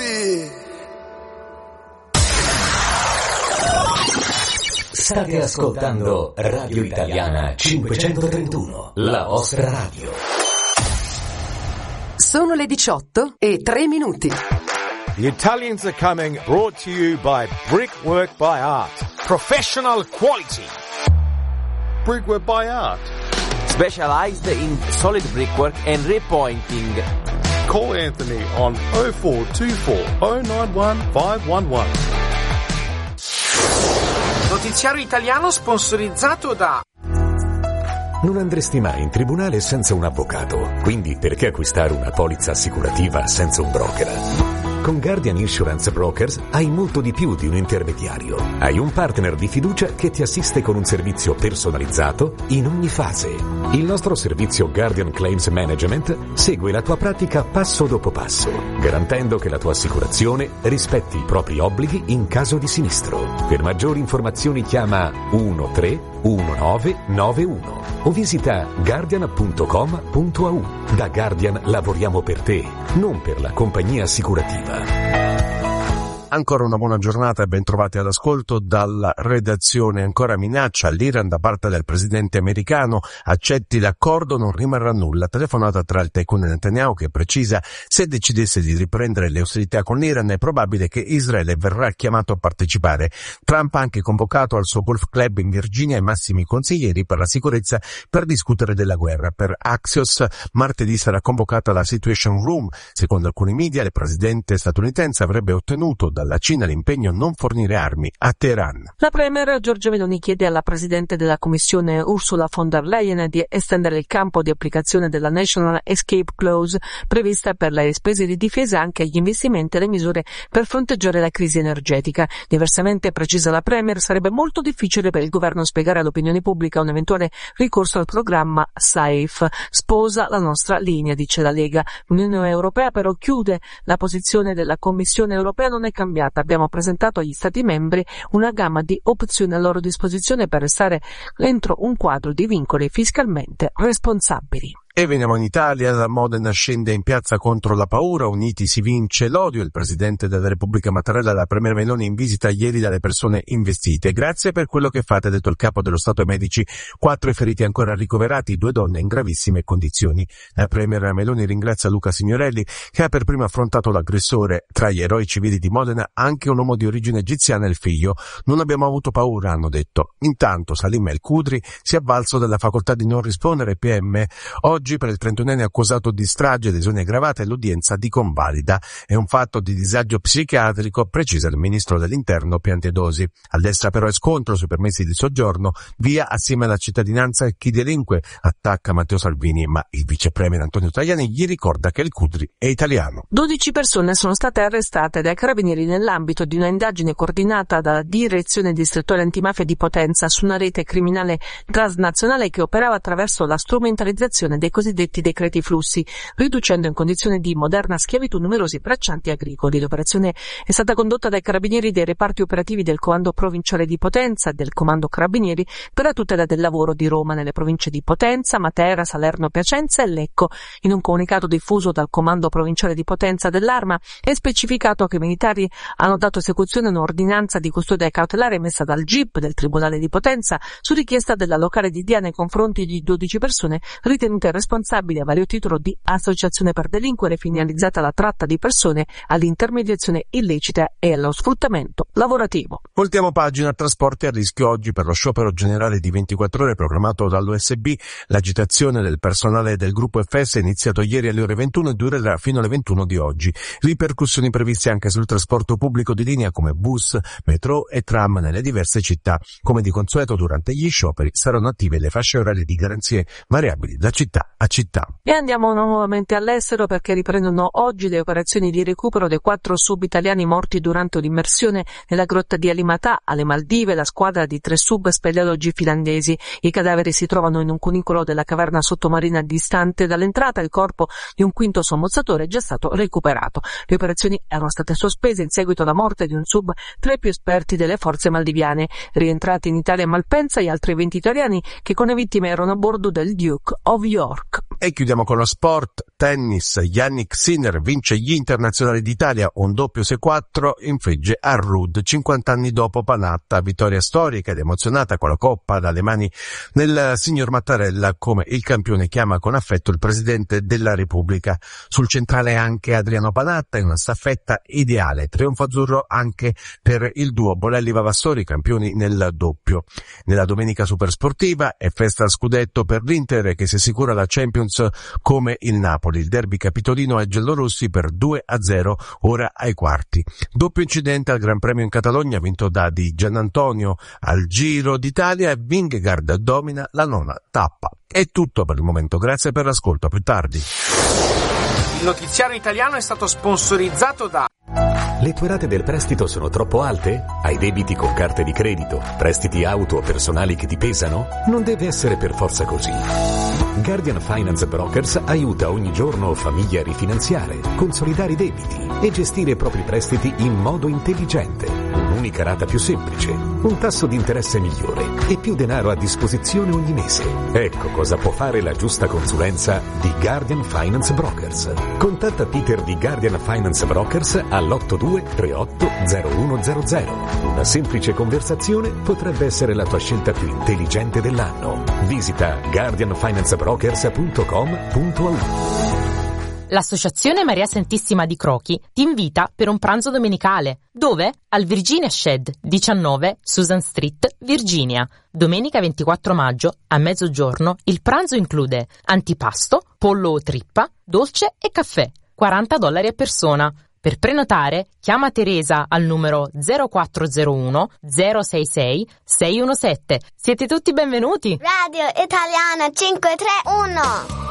soldi! State ascoltando Radio Italiana 531, la vostra radio. Sono le 18:03. The Italians Are Coming, brought to you by Brickwork by Art. Professional quality. Brickwork by Art. Specialized in solid brickwork and repointing. Call Anthony on 0424 091 511. Notiziario italiano sponsorizzato da... Non andresti mai in tribunale senza un avvocato, quindi perché acquistare una polizza assicurativa senza un broker? Con Guardian Insurance Brokers hai molto di più di un intermediario. Hai un partner di fiducia che ti assiste con un servizio personalizzato in ogni fase. Il nostro servizio Guardian Claims Management segue la tua pratica passo dopo passo, garantendo che la tua assicurazione rispetti i propri obblighi in caso di sinistro. Per maggiori informazioni chiama 131991 o visita guardian.com.au. Da Guardian lavoriamo per te, non per la compagnia assicurativa. Ancora una buona giornata e ben trovati all'ascolto dalla redazione. Ancora minaccia all'Iran da parte del presidente americano: accetti l'accordo, non rimarrà nulla. Telefonata tra il tycoon e Netanyahu che precisa: se decidesse di riprendere le ostilità con l'Iran è probabile che Israele verrà chiamato a partecipare. Trump ha anche convocato al suo golf club in Virginia i massimi consiglieri per la sicurezza per discutere della guerra. Per Axios martedì sarà convocata la Situation Room. Secondo alcuni media il presidente statunitense avrebbe ottenuto dalla Cina l'impegno a non fornire armi a Teheran. La premier Giorgia Meloni chiede alla presidente della Commissione Ursula von der Leyen di estendere il campo di applicazione della National Escape Clause prevista per le spese di difesa anche agli investimenti e le misure per fronteggiare la crisi energetica. Diversamente, precisa la premier, sarebbe molto difficile per il governo spiegare all'opinione pubblica un eventuale ricorso al programma SAFE. Sposa la nostra linea, dice la Lega. L'Unione Europea però chiude: la posizione della Commissione Europea non è cambiata. Abbiamo presentato agli Stati membri una gamma di opzioni a loro disposizione per restare entro un quadro di vincoli fiscalmente responsabili. E veniamo in Italia. La Modena scende in piazza contro la paura, uniti si vince l'odio. Il presidente della Repubblica Mattarella e la premier Meloni in visita ieri dalle persone investite. Grazie per quello che fate, ha detto il capo dello Stato ai medici. 4 feriti ancora ricoverati, 2 donne in gravissime condizioni. La premier Meloni ringrazia Luca Signorelli che ha per primo affrontato l'aggressore. Tra gli eroi civili di Modena anche un uomo di origine egiziana e il figlio. Non abbiamo avuto paura, hanno detto. Intanto Salim El Khudri si è avvalso della facoltà di non rispondere ai PM. Oggi per il 31enne accusato di strage, lesioni aggravate e l'udienza di convalida. È un fatto di disagio psichiatrico, precisa il ministro dell'Interno Piantedosi. A destra però è scontro sui permessi di soggiorno, via assieme alla cittadinanza chi delinque, attacca Matteo Salvini, ma il vice premier Antonio Tajani gli ricorda che il Khudri è italiano. 12 persone sono state arrestate dai carabinieri nell'ambito di una indagine coordinata dalla Direzione Distrettuale Antimafia di Potenza su una rete criminale transnazionale che operava attraverso la strumentalizzazione dei cosiddetti decreti flussi, riducendo in condizione di moderna schiavitù numerosi braccianti agricoli. L'operazione è stata condotta dai carabinieri dei reparti operativi del Comando Provinciale di Potenza e del Comando Carabinieri per la tutela del lavoro di Roma nelle province di Potenza, Matera, Salerno, Piacenza e Lecco. In un comunicato diffuso dal Comando Provinciale di Potenza dell'Arma è specificato che i militari hanno dato esecuzione a un'ordinanza di custodia cautelare emessa dal GIP del Tribunale di Potenza su richiesta della locale di Dia nei confronti di 12 persone ritenute responsabili a vario titolo di associazione per delinquere finalizzata alla tratta di persone, all'intermediazione illecita e allo sfruttamento lavorativo. Voltiamo pagina. Trasporti a rischio oggi per lo sciopero generale di 24 ore programmato dall'USB. L'agitazione del personale del gruppo FS è iniziato ieri alle ore 21 e durerà fino alle 21 di oggi. Ripercussioni previste anche sul trasporto pubblico di linea come bus, metro e tram nelle diverse città. Come di consueto durante gli scioperi saranno attive le fasce orarie di garanzie variabili da città a città. E andiamo nuovamente all'estero perché riprendono oggi le operazioni di recupero dei 4 sub italiani morti durante un'immersione nella grotta di Alimatà alle Maldive. La squadra di 3 sub speleologi finlandesi. I cadaveri si trovano in un cunicolo della caverna sottomarina distante dall'entrata. Il corpo di un quinto sommozzatore è già stato recuperato. Le operazioni erano state sospese in seguito alla morte di un sub tra i più esperti delle forze maldiviane. Rientrati in Italia a Malpensa gli altri 20 italiani che con le vittime erano a bordo del Duke of York. E chiudiamo con lo sport. Tennis. Yannick Sinner vince gli internazionali d'Italia, un doppio 6-4 infligge a Ruud 50 anni dopo Panatta. Vittoria storica ed emozionata con la coppa dalle mani del signor Mattarella, come il campione chiama con affetto il presidente della Repubblica. Sul centrale anche Adriano Panatta in una staffetta ideale. Trionfo azzurro anche per il duo Bolelli-Vavassori, campioni nel doppio. Nella domenica supersportiva è festa al scudetto per l'Inter, che si assicura la Champions come il Napoli. Il derby capitolino è giallorossi per 2-0, ora ai quarti. Doppio incidente al Gran Premio in Catalogna, vinto da Di Giannantonio al Giro d'Italia, e Vingegaard domina la nona tappa. È tutto per il momento, grazie per l'ascolto, a più tardi. Il notiziario italiano è stato sponsorizzato da... Le tue rate del prestito sono troppo alte? Hai debiti con carte di credito, prestiti auto o personali che ti pesano? Non deve essere per forza così. Guardian Finance Brokers aiuta ogni giorno famiglie a rifinanziare, consolidare i debiti e gestire i propri prestiti in modo intelligente. Un'unica rata più semplice, un tasso di interesse migliore e più denaro a disposizione ogni mese. Ecco cosa può fare la giusta consulenza di Guardian Finance Brokers. Contatta Peter di Guardian Finance Brokers all'82 38 0100. Una semplice conversazione potrebbe essere la tua scelta più intelligente dell'anno. Visita guardianfinancebrokers.com.au. L'Associazione Maria Santissima di Crochi ti invita per un pranzo domenicale. Dove? Al Virginia Shed, 19 Susan Street, Virginia. Domenica 24 maggio, a mezzogiorno, il pranzo include antipasto, pollo o trippa, dolce e caffè. $40 a persona. Per prenotare, chiama Teresa al numero 0401 066 617. Siete tutti benvenuti! Radio Italiana 531.